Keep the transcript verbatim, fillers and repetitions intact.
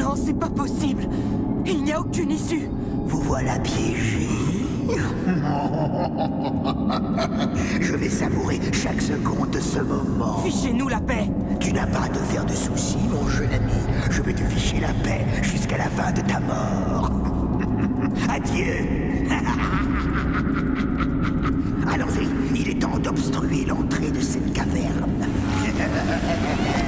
Non, c'est pas possible. Il n'y a aucune issue. Vous voilà piégé. Je vais savourer chaque seconde de ce moment. Fichez-nous la paix. Tu n'as pas de faire de soucis, mon jeune ami. Je vais te ficher la paix jusqu'à la fin de ta mort. Adieu. Allons-y, il est temps d'obstruer l'entrée de cette caverne.